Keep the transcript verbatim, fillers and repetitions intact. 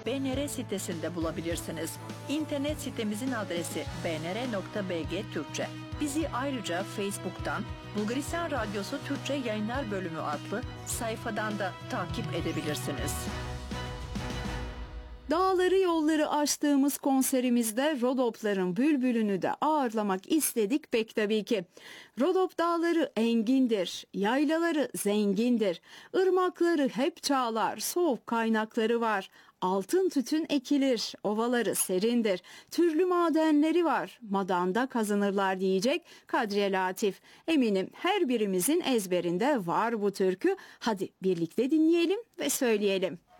B N R sitesinde bulabilirsiniz. İnternet sitemizin adresi b n r nokta b g Türkçe. Bizi ayrıca Facebook'tan Bulgaristan Radyosu Türkçe Yayınlar Bölümü adlı sayfadan da takip edebilirsiniz. Dağları yolları aştığımız konserimizde Rodopların bülbülünü de ağırlamak istedik pek tabii ki. Rodop dağları engindir, yaylaları zengindir, ırmakları hep çağlar, soğuk kaynakları var. Altın tütün ekilir, ovaları serindir, türlü madenleri var, madanda kazanırlar diyecek Kadriye Latif. Eminim her birimizin ezberinde var bu türkü. Hadi birlikte dinleyelim ve söyleyelim.